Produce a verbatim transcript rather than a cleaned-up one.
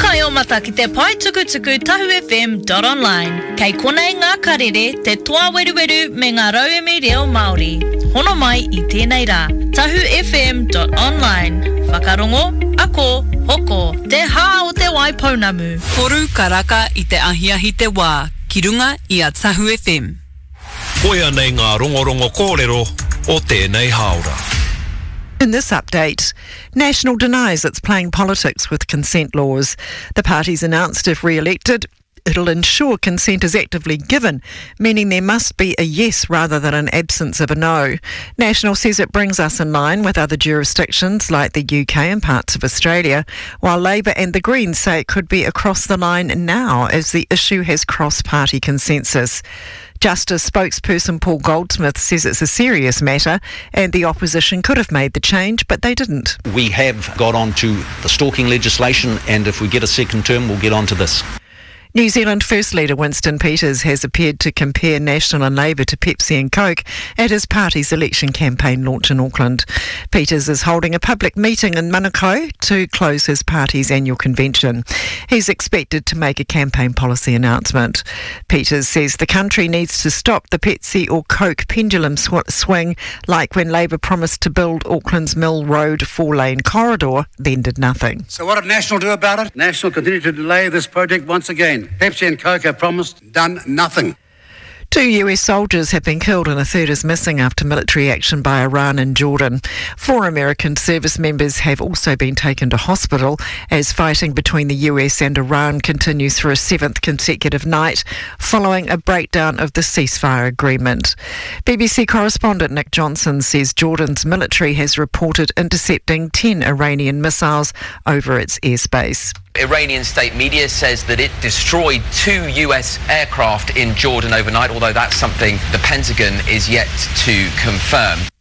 Kai o mata ki te pai tuku tuku tahu f m dot online. Kei konei ngā karere te toa weru weru me ngā rauemi reo Māori. Hono mai i tēnei rā. tahu f m dot online. Whakarongo, ako, hoko, te hā o te waipounamu. Poru karaka i te ahiahi te wā, ki runga i a Tahu F M. Koia nei ngā rongorongo kōrero o tēnei haora. In this update, National denies it's playing politics with consent laws. The party's announced if re-elected, it'll ensure consent is actively given, meaning there must be a yes rather than an absence of a no. National says it brings us in line with other jurisdictions like the U K and parts of Australia, while Labour and the Greens say it could be across the line now as the issue has cross-party consensus. Justice spokesperson Paul Goldsmith says it's a serious matter and the opposition could have made the change, but they didn't. We have got on to the stalking legislation, and if we get a second term, we'll get on to this. New Zealand First Leader Winston Peters has appeared to compare National and Labour to Pepsi and Coke at his party's election campaign launch in Auckland. Peters is holding a public meeting in Manukau to close his party's annual convention. He's expected to make a campaign policy announcement. Peters says the country needs to stop the Pepsi or Coke pendulum sw- swing, like when Labour promised to build Auckland's Mill Road four-lane corridor, then did nothing. So what did National do about it? National continued to delay this project once again. Pepsi and Coke have promised, done nothing. Two U S soldiers have been killed and a third is missing after military action by Iran and Jordan. Four American service members have also been taken to hospital as fighting between the U S and Iran continues for a seventh consecutive night following a breakdown of the ceasefire agreement. B B C correspondent Nick Johnson says Jordan's military has reported intercepting ten Iranian missiles over its airspace. Iranian state media says that it destroyed two U S aircraft in Jordan overnight, although that's something the Pentagon is yet to confirm.